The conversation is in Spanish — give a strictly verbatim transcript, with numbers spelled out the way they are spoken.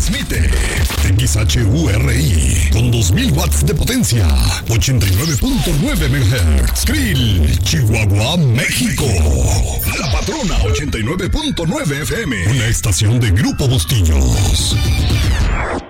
Transmite X H U R I con dos mil watts de potencia, ochenta y nueve punto nueve megahertz. Krill, Chihuahua, México. La Patrona ochenta y nueve punto nueve F M, una estación de Grupo Bustillos.